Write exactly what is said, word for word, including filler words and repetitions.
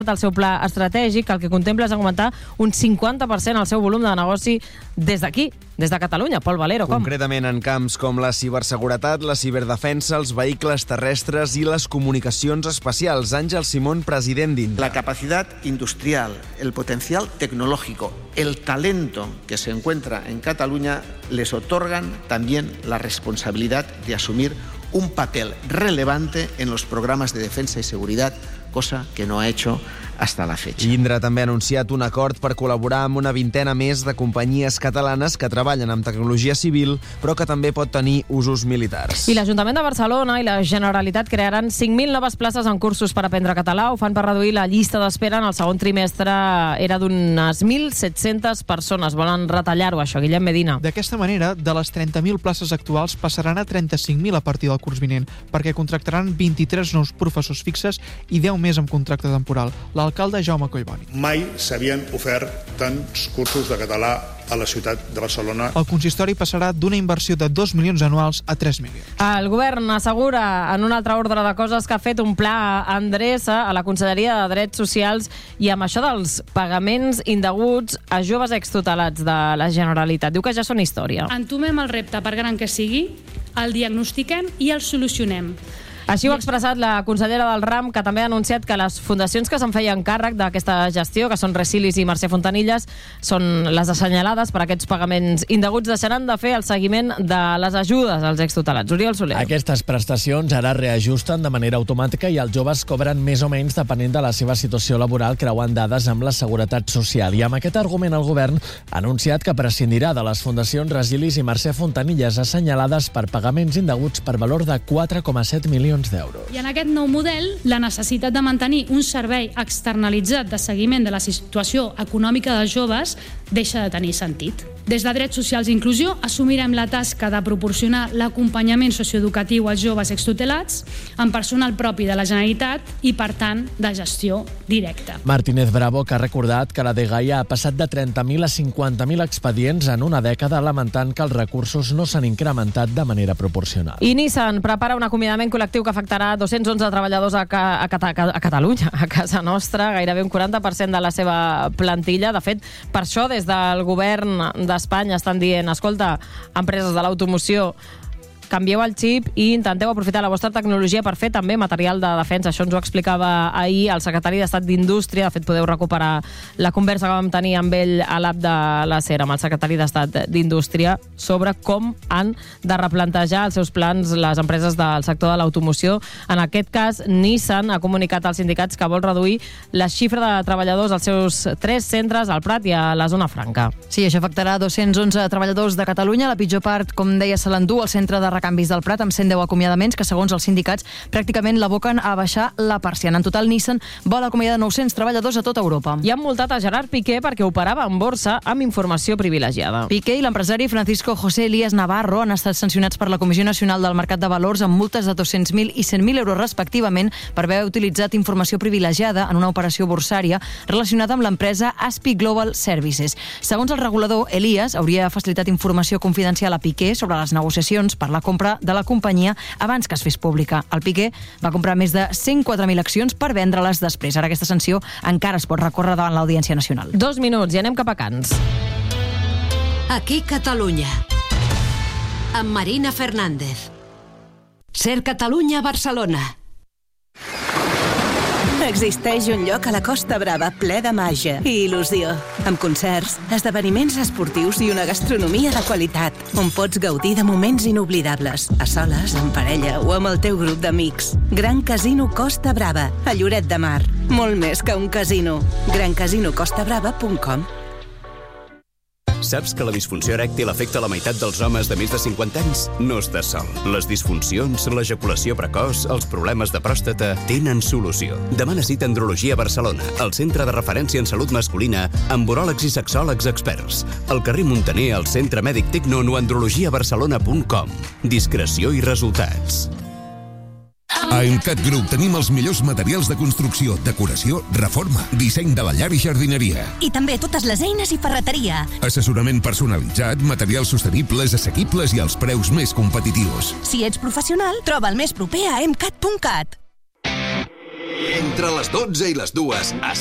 el seu pla estratègic, el que contempla és augmentar un cinquanta per cent el seu volum de negoci des d'aquí, des de Catalunya. Pol Valero, com? Concretament en camps com la ciberseguretat, la ciberdefensa, els vehicles terrestres i les comunicacions espacials. Àngel Simón, president d'Indra. La capacidad industrial, el potencial tecnológico, el talento que se encuentra en Cataluña les otorgan también la responsabilidad de asumir un papel relevante en los programas de defensa y seguridad, cosa que no ha hecho hasta la fecha. Indra també ha anunciat un acord per col·laborar amb una vintena més de companyies catalanes que treballen amb tecnologia civil, però que també pot tenir usos militars. I l'Ajuntament de Barcelona i la Generalitat crearan cinc mil noves places en cursos per aprendre català. Ho fan per reduir la llista d'espera. En el segon trimestre era d'unes mil set-centes persones. Volen retallar-ho, això. Guillem Medina. D'aquesta manera, de les trenta mil places actuals passaran a trenta-cinc mil a partir del curs vinent, perquè contractaran vint-i-tres nous professors fixes i deu més amb contracte temporal. L'alcalde Jaume Collboni. Mai s'havien ofert tants cursos de català a la ciutat de Barcelona. El consistori passarà d'una inversió de dos milions anuals a tres milions. El govern assegura, en un altre ordre de coses, que ha fet un pla endreça a la Conselleria de Drets Socials i amb això dels pagaments indeguts a joves extutelats de la Generalitat. Diu que ja són història. Entomem el repte, per gran que sigui, el diagnostiquem i el solucionem. Així ho ha expressat la consellera del RAM, que també ha anunciat que les fundacions que se'n feien càrrec d'aquesta gestió, que són Resilis i Mercè Fontanilles, són les assenyalades per aquests pagaments indeguts. Deixaran de fer el seguiment de les ajudes als extutelats. Oriol Soler. Aquestes prestacions ara reajusten de manera automàtica i els joves cobren més o menys depenent de la seva situació laboral, creuant dades amb la Seguretat Social. I amb aquest argument el govern ha anunciat que prescindirà de les fundacions Resilis i Mercè Fontanilles assenyalades per pagaments indeguts per valor de quatre coma set milions d'euros. I en aquest nou model, la necessitat de mantenir un servei externalitzat de seguiment de la situació econòmica dels joves deixa de tenir sentit. Des de Drets Socials i Inclusió assumirem la tasca de proporcionar l'acompanyament socioeducatiu als joves extutelats amb personal propi de la Generalitat i, per tant, de gestió directa. Martínez Bravo, que ha recordat que la dgaia ha passat de trenta mil a cinquanta mil expedients en una dècada, lamentant que els recursos no s'han incrementat de manera proporcional. I Nissan prepara un acomiadament col·lectiu que afectarà dos-cents onze treballadors a, a, a, a Catalunya, a casa nostra, gairebé un quaranta per cent de la seva plantilla. De fet, per això, des del govern d'Espanya estan dient, escolta, empreses de l'automoció, canvieu el xip i intenteu aprofitar la vostra tecnologia per fer també material de defensa. Això ens ho explicava ahir el secretari d'Estat d'Indústria. De fet, podeu recuperar la conversa que vam tenir amb ell a l'app de la SER, amb el secretari d'Estat d'Indústria, sobre com han de replantejar els seus plans les empreses del sector de l'automoció. En aquest cas, Nissan ha comunicat als sindicats que vol reduir la xifra de treballadors als seus tres centres, al Prat i a la Zona Franca. Sí, això afectarà dos-cents onze treballadors de Catalunya. La pitjor part, com deia, se l'endú al centre de canvis del Prat, amb cent deu acomiadaments que, segons els sindicats, pràcticament l'aboquen a baixar la persiana. En total, Nissan vol acomiadar nou-cents treballadors a tota Europa. I han multat a Gerard Piqué perquè operava en borsa amb informació privilegiada. Piqué i l'empresari Francisco José Elías Navarro han estat sancionats per la Comissió Nacional del Mercat de Valors amb multes de dos-cents mil i cent mil euros respectivament per haver utilitzat informació privilegiada en una operació borsària relacionada amb l'empresa Aspi Global Services. Segons el regulador, Elías hauria facilitat informació confidencial a Piqué sobre les negociacions per la compra de la companyia abans que es fes pública. El Piqué va comprar més de cent quatre mil accions per vendre-les després. Ara aquesta sanció encara es pot recórrer davant l'Audiència Nacional. Dos minuts i anem cap a Cans. Aquí Catalunya. Amb Marina Fernández. Ser Catalunya, Barcelona. Existeix un lloc a la Costa Brava ple de màgia i il·lusió, amb concerts, esdeveniments esportius i una gastronomia de qualitat, on pots gaudir de moments inoblidables, a soles, en parella o amb el teu grup d'amics. Gran Casino Costa Brava, a Lloret de Mar. Molt més que un casino. gran casino costa brava punt com. Saps que la disfunció erèctil afecta la meitat dels homes de més de cinquanta anys? No estàs sol. Les disfuncions, l'ejaculació precoç, els problemes de pròstata tenen solució. Demana cita Andrologia Barcelona, el centre de referència en salut masculina, amb uròlegs i sexòlegs experts. Al carrer Muntaner, al Centre Mèdic Tecnon o andrologia barcelona punt com. Discreció i resultats. A Emcat Group tenim els millors materials de construcció, decoració, reforma, disseny de la llar i jardineria. I també totes les eines i ferreteria. Assessorament personalitzat, materials sostenibles, assequibles i als preus més competitius. Si ets professional, troba el més proper a emcat punt cat. Entre les dotze i les dues, a